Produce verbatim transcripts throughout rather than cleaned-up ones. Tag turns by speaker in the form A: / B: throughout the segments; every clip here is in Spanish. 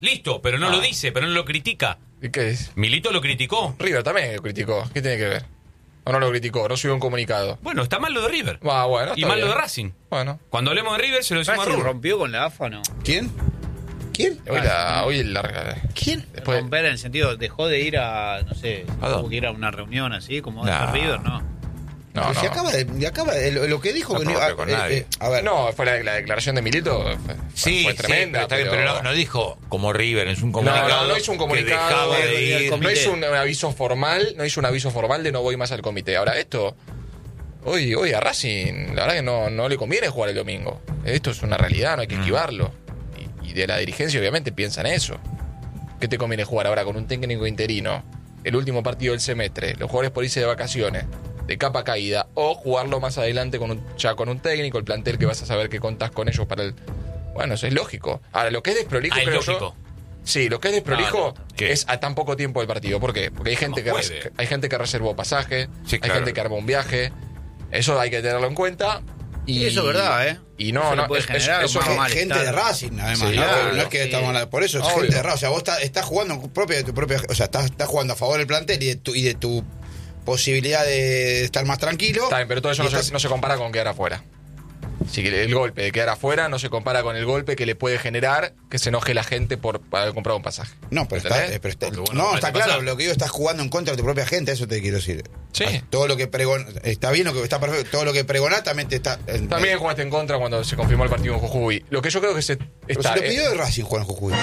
A: Listo, pero no
B: Ah.
A: lo dice, pero no lo critica.
B: ¿Y qué es?
A: Milito lo criticó.
B: River también lo criticó. ¿Qué tiene que ver? ¿O no lo criticó? No subió un comunicado.
A: Bueno, está mal lo de River.
B: Ah, bueno,
A: y
B: está
A: mal
B: bien.
A: lo de Racing.
B: Bueno.
A: Cuando hablemos de River se lo decimos a
C: ¿Racing
A: Rubén.
C: rompió con la A F A o no?
D: ¿Quién? ¿Quién?
B: Hoy la... Hoy la...
D: ¿Quién?
B: Después...
C: Romper en el sentido, dejó de ir a, no sé,
E: ¿A dónde?
C: tuvo que ir a una reunión así, como de
E: No.
C: River, ¿no?
B: No,
D: Pero
B: no.
D: si acaba de, de acaba de- lo, lo que dijo
E: No
D: que no
E: rompe
D: iba-
E: con
D: eh,
E: nadie.
D: eh, a ver,
B: No, fue la, la declaración de Milito. Fue,
E: Sí,
B: fue
E: sí,
B: tremenda.
E: pero, está bien, pero no, no dijo como River, es un
B: No,
E: comunicado.
B: no, no hizo un
E: que
B: comunicado.
E: dejaba de
D: del
E: ir.
D: comité.
B: No hizo un aviso formal, no hizo un aviso formal de no voy más al comité. Ahora, esto, hoy, hoy a Racing, la verdad que no, no le conviene jugar el domingo. Esto es una realidad, no hay que esquivarlo. Y, y de la dirigencia, obviamente, piensan eso. ¿Qué te conviene jugar ahora con un técnico interino? El último partido del semestre, los jugadores por irse de vacaciones, de capa caída, o jugarlo más adelante con un, ya con un técnico, el plantel que vas a saber que contás con ellos para el. Bueno, eso es lógico. Ahora, lo que es desprolijo,
A: Ah, es
B: creo yo-
A: lógico.
B: Sí, lo que es desprolijo
A: No, no, no.
E: ¿Qué?
B: es a tan poco tiempo del partido. ¿Por qué? Porque hay gente, que,
A: ¿Cómo
B: res-
A: puede?
B: hay gente que reservó pasaje,
E: Sí,
B: hay
E: claro.
B: gente que armó un viaje. Eso hay que tenerlo en cuenta. Y
C: Eso es verdad, ¿eh?
B: Y no,
C: Eso le
B: no,
C: puede
B: es-
C: generar
B: eso
C: más
B: es-
C: malestar.
D: gente de Racing, además.
B: Sí,
D: ¿no?
B: claro,
D: no es que
C: sí.
D: estamos hablando- por eso es
B: Obvio.
D: gente de Racing. O sea, vos estás, estás jugando en propia de tu propia. O sea, estás, estás jugando a favor del plantel y de tu, y de tu posibilidad de estar más tranquilo.
B: Está bien, pero todo eso
D: Y
B: no se,
D: estás-
B: no se compara con quedar afuera. Si el golpe de quedar afuera no se compara con el golpe que le puede generar que se enoje la gente por haber comprado un pasaje.
D: No, pero está,
B: ¿Entendés?
D: eh, pero está-
A: Porque, bueno,
D: no,
A: puede
D: está
A: pasar.
D: claro. Lo que digo, estás jugando en contra de tu propia gente, eso te quiero decir.
B: Sí.
D: Ah, Todo lo que pregon, está bien, lo que está perfecto. Todo lo que pregonás también te está. eh,
B: También jugaste en contra cuando se confirmó el partido en Jujuy. Lo que yo creo que se
D: Pero
B: está,
D: se lo pidió
B: eh,
D: de Racing jugar en Jujuy.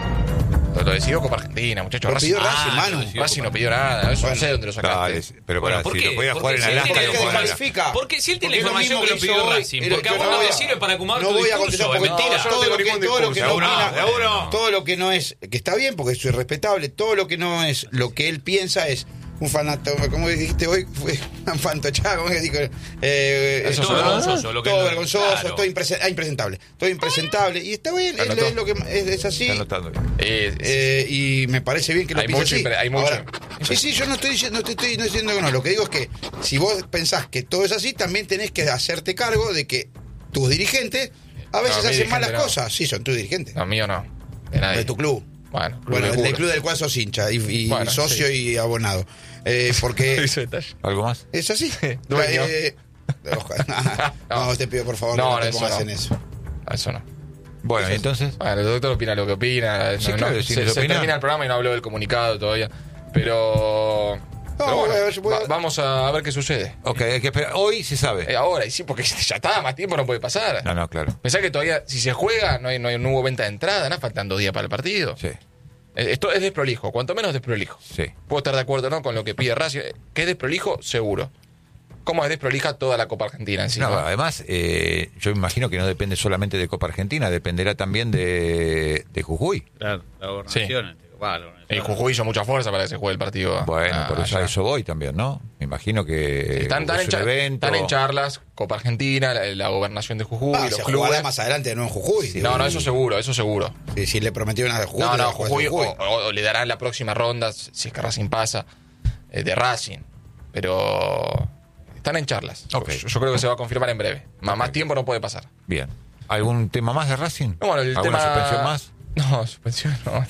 B: lo, lo decidió Copa Argentina, muchachos.
D: Lo
B: Racing,
D: pidió
B: ah,
D: Racing, Manu.
A: lo decidió
B: Racing no pidió nada. Eso
D: Bueno.
B: no sé de dónde lo sacaste.
E: Dale, pero
A: Bueno,
E: para,
A: ¿por
E: si
A: qué?
E: lo podía
A: ¿Por
E: jugar
A: qué
E: en
A: si
E: Alaska,
A: él
E: lo
A: tiene
E: juega en Alaska.
D: descalifica?
A: Porque si él tiene
D: Porque lo
A: información
D: mismo
A: que lo
D: que
A: pidió
D: hizo hoy,
A: Racing,
D: pero
A: porque a
D: yo
A: vos
D: no
A: no
D: voy
A: te
D: a-
A: sirve para acomodar
D: No
A: tu
D: voy a
A: discurso,
D: contestar
A: es
D: porque
A: mentira.
B: yo no
D: todo,
B: tengo
D: lo que,
B: ningún
D: todo lo que
B: discurso.
D: no
E: De uno,
D: opina,
E: de uno.
D: todo lo que no es, que está bien porque es respetable, todo lo que no es lo que él piensa es un fanato, como dijiste hoy, fue un fantochá, como que dijo, eh,
B: Eso
A: Todo
B: es
A: vergonzoso, lo que
D: todo
A: no-
D: vergonzoso,
A: claro.
D: todo impresen- ah, impresentable, todo impresentable, y está bien, es,
B: Anotó.
D: es lo que es, es así.
E: Está anotando.
B: Eh,
D: Eh, y me parece bien que lo
B: Hay
D: piense
B: mucho
D: así.
B: impre- hay mucho-
D: Ahora, sí, sí, yo no estoy diciendo, no te estoy no diciendo que no. Lo que digo es que si vos pensás que todo es así, también tenés que hacerte cargo de que tus dirigentes a veces
B: No, mi
D: hacen
B: dirigente
D: malas
B: no.
D: cosas. Sí, son tus dirigentes.
B: No, mío no. De nadie.
D: De tu club.
B: Bueno, club
D: Bueno,
B: de
D: el del
B: cura.
D: club del cual sos hincha y, y
B: Bueno,
D: socio
B: sí.
D: y abonado. Eh, porque
B: Ese detalle.
E: ¿Algo más?
D: es así.
B: Dueño.
D: Eh, ojalá. no,
B: No.
D: te pido por favor
B: No,
D: que no
B: no,
D: te
B: eso
D: pongas
B: no.
D: en eso.
B: Ah, Eso no.
E: Bueno, entonces.
B: Bueno, el doctor opina lo que opina.
E: Sí,
B: no,
E: claro,
B: no,
E: si
B: se,
E: les
B: se
E: opina.
B: termina el programa y no habló del comunicado todavía. Pero. pero
D: voy a
B: bueno,
D: ver, voy a-
B: va- vamos a ver qué sucede.
E: Ok, hay que esperar. Hoy se
B: Eh,
E: sabe.
B: ahora, y sí, porque ya está, más tiempo no puede pasar.
E: No, no, claro.
B: Pensá que todavía, si se juega, no, hay, no, hay, no hubo venta de entrada, ¿no? Faltan dos días para el partido.
E: Sí,
B: Eh, Esto es desprolijo, cuanto menos desprolijo.
E: sí.
B: Puedo estar de acuerdo no con lo que pide Racing. ¿Que es desprolijo? Seguro. ¿Cómo es desprolija toda la Copa Argentina en sí?
E: No,
B: ¿no?
E: además, eh, yo me imagino que no depende solamente de Copa Argentina, dependerá también de, de Jujuy.
C: Claro, la gobernación. va, la gobernación.
B: El Jujuy hizo mucha fuerza para que se juegue el partido.
E: Bueno,
B: Ah,
E: por eso a
B: allá.
E: eso voy también, ¿no? Me imagino que
B: Están, están
E: es
B: en
E: un
B: cha-
E: evento.
B: están en charlas, Copa Argentina, la, la gobernación de Jujuy,
D: Ah,
B: los
D: se
B: clubes.
D: jugará más adelante de nuevo en Jujuy.
B: No, no, eso seguro, eso seguro.
D: Si, si le prometieron a Jujuy,
B: No, no,
D: le juega
B: Jujuy,
D: a
B: o, o- o le darán la próxima ronda, si es que Racing pasa, eh, de Racing. Pero están en charlas.
E: Ok.
B: Yo, yo creo que se va a confirmar en breve. Más, más tiempo no puede pasar.
E: Bien. ¿Algún tema más de Racing?
B: No, bueno, el
E: ¿Alguna
B: tema...
E: suspensión más?
B: No, suspensión no.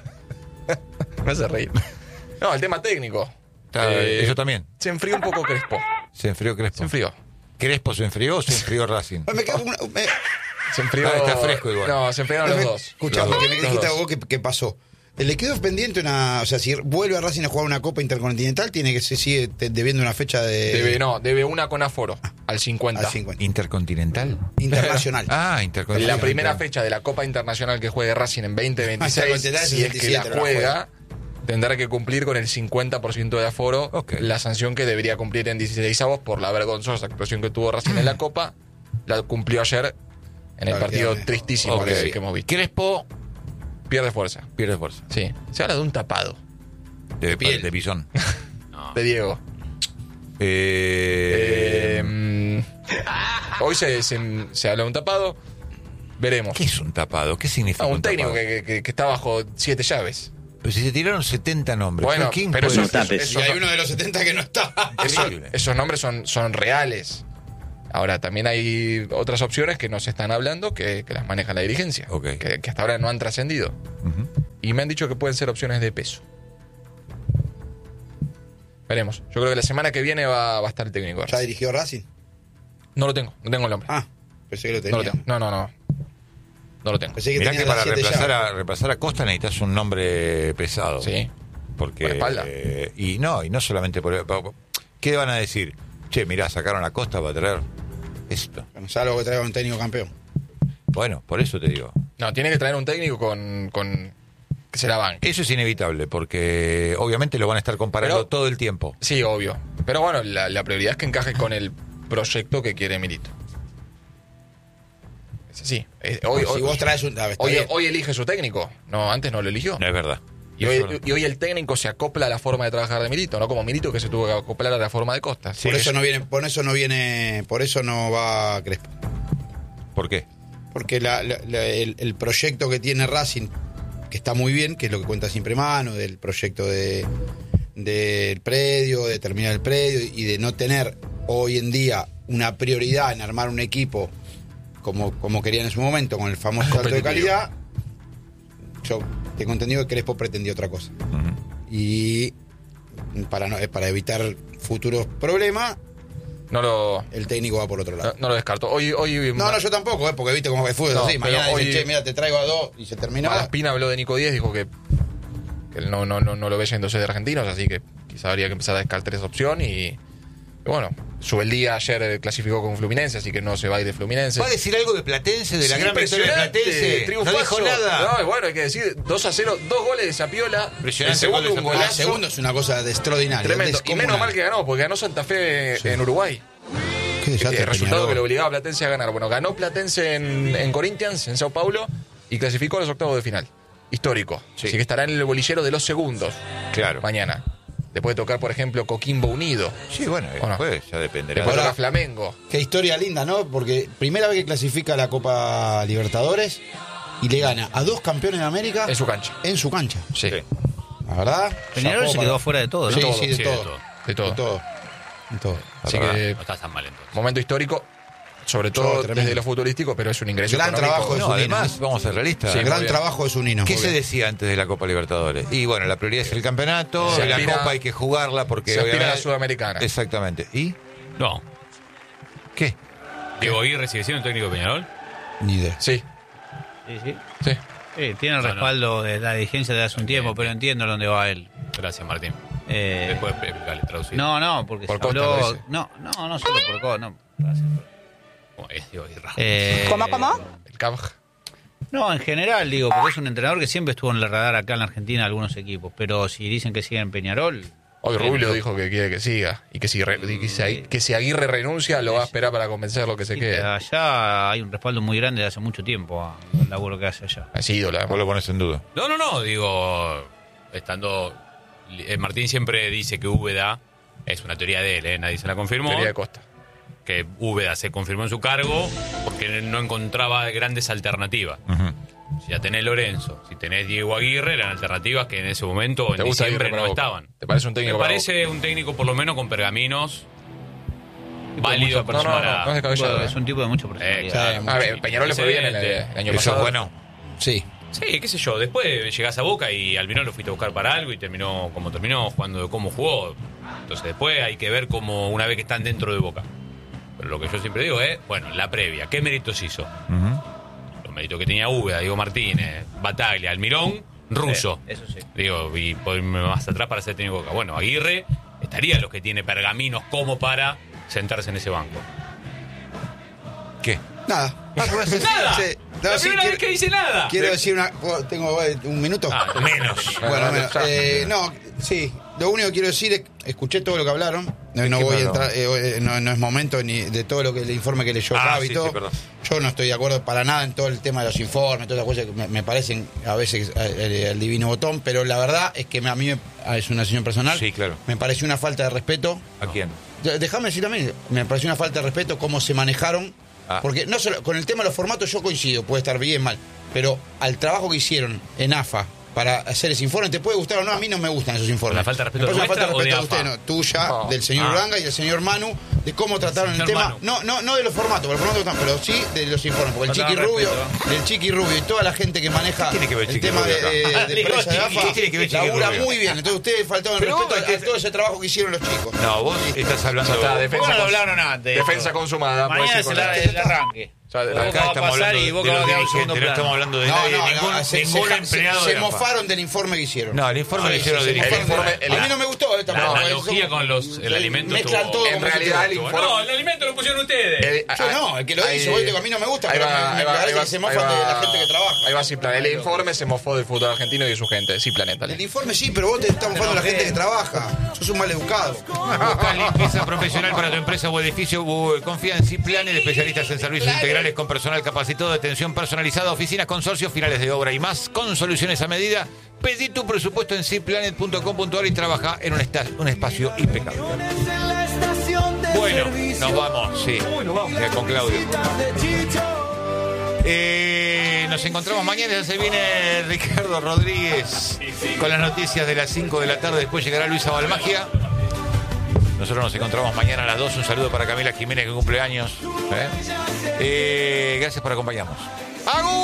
B: Me hace reír. No, el tema técnico.
E: Está-
B: Eh,
E: eso también.
B: Se enfrió un poco Crespo.
E: Se enfrió Crespo.
B: Se enfrió.
E: ¿Crespo se enfrió o se enfrió Racing?
D: Me quedo una- me-
B: Se enfrió.
E: Ah, está fresco igual.
B: No, se enfriaron los dos.
D: Escuchá,
B: Los
D: porque
B: dos,
D: me
B: los
D: dijiste a
B: dos.
D: vos que, que pasó. Le quedó pendiente una. O sea, si vuelve a Racing a jugar una Copa Intercontinental, tiene que se sigue te- debiendo una fecha de.
B: Debe, no, debe una con aforo. Al cincuenta.
D: al cincuenta.
E: ¿Intercontinental?
D: Internacional.
E: Ah, Intercontinental.
B: La primera fecha de la Copa Internacional que juegue Racing en veinte veintiséis,
D: Intercontinental
B: si es que la
D: sesenta y siete, no la
B: juega, tendrá que cumplir con el cincuenta por ciento de aforo,
E: Ok.
B: la sanción que debería cumplir en dieciseisavos por la vergonzosa actuación que tuvo Racing en la Copa, la cumplió ayer en el
D: Claro,
B: partido
D: que-
B: tristísimo
E: Ok.
B: que, que hemos visto.
E: Crespo
B: Pierde fuerza.
E: pierde fuerza.
B: Sí. Se habla de un tapado
E: De,
D: piel.
E: de bisón.
B: de Diego.
E: Eh,
B: Eh, mm, hoy se, se, se habla de un tapado. Veremos.
E: ¿Qué es un tapado? ¿Qué significa
B: Ah, un
E: un
B: técnico
E: tapado?
B: que, que- que está bajo siete llaves.
E: Pero si se tiraron setenta nombres.
B: Bueno,
E: ¿quién
B: pero
E: puede
B: eso,
E: ser?
B: eso-
D: Y hay uno de los setenta que no está.
B: eso-
E: Terrible.
B: esos nombres son, son reales. Ahora, también hay otras opciones que no se están hablando que, que las maneja la dirigencia,
E: Ok.
B: que, que hasta ahora no han trascendido.
E: Ujú.
B: Y me han dicho que pueden ser opciones de peso. Veremos. Yo creo que la semana que viene va, va a estar el técnico.
D: ¿Ya dirigió Racing?
B: No lo tengo, no tengo el nombre.
D: Ah, pensé que lo
B: no
D: tenía.
B: lo tengo. No, no, no. No lo tengo.
D: Pensé que
E: Mirá
D: tenía
E: que para
D: las siete
E: reemplazar
D: llaves.
E: a, reemplazar a Costa necesitas un nombre pesado.
B: Sí.
E: Porque,
B: Por espalda.
E: eh, y no, y no solamente por... por- ¿Qué van a decir? Che, mirá, sacaron a Costa para traer esto.
D: Bueno, salvo que traiga un técnico campeón.
E: Bueno, por eso te digo.
B: No, tiene que traer un técnico con, con que se la banque.
E: Eso es inevitable, porque obviamente lo van a estar comparando
B: Pero-
E: todo el tiempo.
B: Sí, obvio. Pero bueno, la, la prioridad es que encaje con el proyecto que quiere Milito. Es así. Eh, Hoy,
D: si
B: hoy,
D: vos traes un... a ver, está
B: hoy,
D: bien.
B: hoy elige su técnico. No, antes no lo eligió.
E: No es verdad.
B: Y hoy, y hoy el técnico se acopla a la forma de trabajar de Milito, no como Milito que se tuvo que acoplar a la forma de Costa.
E: Sí.
D: por eso no viene, por eso no viene, por eso no va Crespo.
E: ¿Por qué?
D: Porque la- la- la- el, el proyecto que tiene Racing, que está muy bien, que es lo que cuenta siempre Manu, del proyecto de del predio, de terminar el predio y de no tener hoy en día una prioridad en armar un equipo como, como querían en su momento, con el famoso salto de
E: Competitivo.
D: calidad. Yo tengo entendido que Crespo pretendió otra cosa.
E: Ujú.
D: Y para, no, para evitar futuros problemas,
B: No lo,
D: el técnico va por otro lado.
B: no, no lo descarto. Hoy, hoy
D: No, no, yo tampoco, ¿eh? Porque viste cómo es fútbol
B: No,
D: así.
B: pero
D: Mañana
B: hoy-
D: dicen, che, mira, te traigo a dos y se terminó.
B: Malaspina habló de Nico Díez, dijo que, que él no, no, no, no lo ve yéndose de Argentinos, así que quizá habría que empezar a descartar esa opción. Y, y bueno, Subeldía ayer eh, clasificó con Fluminense, así que no se va a ir de Fluminense.
E: ¿Va a decir algo de Platense, de la
B: Sí,
E: gran victoria de
B: impresionante,
E: Platense? No
B: triunfazo.
E: dijo nada.
B: No, y bueno, hay que decir, dos a cero, dos goles de Zapiola.
E: Impresionante
B: El segundo,
E: gol de
B: un
E: Zapiola.
D: Ah,
B: golazo.
D: segundo es una cosa de extraordinaria.
B: Tremendo. Y
D: descomunal.
B: menos mal que ganó, porque ganó Santa Fe
D: Sí.
B: en Uruguay.
D: Qué desastre,
B: El resultado
D: Peñarol.
B: que lo obligaba a Platense a ganar. Bueno, ganó Platense en, en Corinthians, en Sao Paulo, y clasificó a los octavos de final. Histórico.
E: Sí.
B: Así que estará en el bolillero de los segundos
E: Claro.
B: mañana. Le puede tocar, por ejemplo, Coquimbo Unido.
E: Sí, bueno,
B: ¿O no?
E: después ya
B: Le
E: dependerá.
B: puede
D: Ahora-
B: tocar Flamengo.
D: Qué historia linda, ¿no? Porque primera vez que clasifica la Copa Libertadores y le gana a dos campeones de América
B: En su cancha.
D: en su cancha.
B: Sí.
E: Sí.
D: La verdad.
C: Peñarol
D: chapó
C: se
D: para-
C: quedó fuera de todo, ¿no?
D: Sí,
B: todo,
D: sí, de
A: sí, de
D: todo.
A: todo.
B: De todo.
D: De todo. De todo.
B: Así
E: La verdad.
B: que,
A: No estás tan mal entonces.
B: momento histórico, sobre
D: No,
B: todo
D: tremendo.
B: desde lo futbolístico, pero es un ingreso
D: Gran
B: económico.
D: trabajo de
E: No,
D: Zunino,
E: además,
D: ¿eh?
E: vamos a ser realistas.
B: Sí, muy
D: Gran
B: bien.
D: trabajo de Zunino.
E: ¿Qué
D: Muy
E: se
D: bien.
E: decía antes de la Copa Libertadores? Y bueno, la prioridad es el campeonato,
B: Se
E: la
B: aspira-
E: Copa hay que jugarla porque
B: se aspira a la
E: obviamente-
B: Sudamericana.
E: Exactamente. ¿Y
A: No.
E: qué?
A: Diego Aguirre sigue siendo técnico de Peñarol.
D: Ni idea.
B: Sí,
C: Sí, sí.
B: sí.
C: Sí, tiene el
A: No, no.
C: respaldo de la dirigencia de hace un tiempo, pero entiendo dónde va él.
A: Gracias, Martín.
C: Eh,
A: Después explicarle, traducir.
C: no, no, porque
B: Por
C: se
B: Costa,
C: habló...
B: lo dice.
C: No, no, no solo por Costa, no. Gracias.
A: ¿Cómo es Diego Aguirre?
C: Eh,
F: ¿Cómo, cómo?
B: El Cabj.
C: No, en general, digo, porque es un entrenador que siempre estuvo en el radar acá en la Argentina de algunos equipos, pero si dicen que sigue en Peñarol...
B: Hoy
C: eh,
B: Rubio
C: no.
B: dijo que quiere que siga. Y que si, re- y que si, que si Aguirre renuncia, lo va a esperar para convencerlo que se
C: Sí, que
B: quede.
C: allá hay un respaldo muy grande de hace mucho tiempo al laburo que hace allá.
B: Es ídola.
E: Vos lo pones en duda.
A: No, no, no, digo, estando... eh, Martín siempre dice que Úbeda, es una teoría de él, ¿eh? Nadie se la confirmó,
B: Teoría de Costa.
A: que Úbeda se confirmó en su cargo porque no encontraba grandes alternativas.
E: Ujú.
A: Si ya tenés Lorenzo, si tenés Diego Aguirre, eran alternativas que en ese momento,
B: ¿Te
A: en
B: gusta
A: diciembre,
B: Aguirre
A: no
B: para Boca?
A: estaban.
B: ¿Te parece un técnico
A: Me
B: para
A: parece un técnico por lo menos con pergaminos
C: Tipo de
A: válido
C: mucha
B: No, no, no,
A: para...
B: no es descabellado.
C: Bueno, es
B: ¿eh?
C: un tipo de mucha
A: Eh,
C: personalidad.
A: claro.
B: A ver, Peñarol le fue bien el, el año
E: Eso
B: pasado.
E: es bueno.
D: Sí.
B: Eh,
A: Sí, qué sé yo. Después llegás a Boca y al final lo fuiste a buscar para algo y terminó como terminó, jugando cómo jugó. Entonces después hay que ver cómo una vez que están dentro de Boca. Pero lo que yo siempre digo es, bueno, la previa, ¿qué méritos hizo?
E: Ujú.
A: Los méritos que tenía Úbeda, Diego Martínez, Bataglia, Almirón, Russo.
C: Sí, eso sí.
A: Digo, y por irme más atrás para ser técnico de Boca. Bueno, Aguirre estaría los que tiene pergaminos como para sentarse en ese banco.
E: ¿Qué?
D: Nada.
A: ¡Nada!
D: Sí. No,
A: la
D: sí,
A: primera
D: quiero-
A: vez que dice nada.
D: Quiero decir una. oh, Tengo eh, un minuto.
A: Ah,
E: Menos.
D: Bueno,
B: Bueno,
D: bueno,
B: ya.
D: eh, no, sí. Lo único que quiero decir es escuché todo lo que hablaron. No,
E: ¿De
D: no
E: qué
D: voy a
E: hablaron?
D: entrar, eh, eh, no, no es momento ni de todo lo que el informe que leyó
E: Ah,
D: Gaby y
E: sí,
D: todo.
E: sí, perdón.
D: Yo no estoy de acuerdo para nada en todo el tema de los informes, todas esas cosas que me, me parecen a veces eh, el, divino botón, pero la verdad es que a mí me- ah, es una decisión personal.
E: Sí, claro.
D: Me pareció una falta de respeto.
E: ¿A quién?
D: Ya, déjame decir a mí, me pareció una falta de respeto cómo se manejaron.
E: Ah.
D: Porque no solo con el tema de los formatos yo coincido, puede estar bien, mal. Pero al trabajo que hicieron en A F A para hacer ese informe. Te puede gustar o no, a mí no me gustan esos informes.
A: ¿Una falta de respeto
D: Me parece una falta de
A: nuestra
D: respeto
A: o
D: de
A: de
D: usted,
A: AFA?
D: no, tuya,
B: No.
D: del señor
A: Ah.
D: Uranga y del señor Manu, de cómo trataron el
A: Señor
D: tema.
A: Manu.
D: No, no, no de los formatos, por el formato no, pero sí de los informes. Porque el
C: Falta
D: Chiqui
C: de
D: Rubio,
C: respeto.
D: del Chiqui Rubio y toda la gente que maneja
E: ¿Qué tiene que ver
D: el
E: Chiqui
D: tema
E: Rubio
D: de,
E: acá?
D: de- de
C: Digo,
D: prensa de
C: Chiqui,
D: AFA,
E: ¿qué tiene que ver Chiqui
D: labura
E: Rubio?
D: muy bien. Entonces ustedes faltaron el
E: Pero vos
D: respeto a, a
E: metés-
D: todo ese trabajo que hicieron los chicos.
E: No, vos estás hablando.
B: Ya está,
E: de
B: defensa,
C: ¿Por qué no lo
B: cons-
C: hablaron antes?
B: defensa
C: Esto?
B: consumada. puede
C: Mañana
B: decir
C: es
B: con
C: el,
B: esto.
C: el arranque.
B: O sea,
C: Boca
B: acá
C: va a
E: estamos
C: pasar
E: hablando
C: y
E: de,
C: Boca
E: de
C: va a
E: los
C: quedar en segundo
E: dirigentes, no estamos
C: plano.
E: hablando de
D: No,
E: nadie,
D: no,
E: ningún,
D: no, se,
E: ningún
D: se-
E: empleado
D: se,
E: de
D: se
E: AFA.
D: mofaron del informe que hicieron.
E: No, el informe
D: Sí,
E: lo hicieron
D: sí,
E: los
D: se
E: dirigentes.
B: El
D: mofaron.
B: informe-
D: a mí no me gustó esta
A: La
B: No,
A: analogía con los, el alimento
D: mezclan
A: estuvo-
D: todo
B: En
D: como
B: realidad,
D: que-
B: el informe-
A: No, el alimento lo pusieron ustedes.
B: El-
D: Yo no, el que lo
B: ahí-
D: hizo, vos digo, a mí no me gusta,
B: ahí
D: pero
B: va,
D: me- me
B: ahí va,
D: parece
B: ahí va,
D: que se
B: ahí
D: mofan
B: va-
D: de la gente que trabaja.
B: Ahí va Ciplan. El informe se mofó del fútbol argentino y de su gente. Ciplan, dale.
D: El informe sí, pero vos te estás mofando a la gente que trabaja. Sos un mal educado.
E: Busca limpieza profesional para tu empresa o edificio. Bu- Confía en Ciplanet, especialistas en servicios integrales con personal capacitado, atención personalizada, oficinas, consorcios, finales de obra y más, con soluciones a medida. Pedí tu presupuesto en ciplanet punto com punto a r y trabaja en un, esta- un espacio impecable. Bueno, nos vamos, sí, eh, con Claudio. Eh, nos encontramos mañana, ya se viene Ricardo Rodríguez con las noticias de las cinco de la tarde, después llegará Luisa Balmagia. Nosotros nos encontramos mañana a las dos. Un saludo para Camila Jiménez que cumple años. ¿eh? Eh, gracias por acompañarnos. ¡Agur!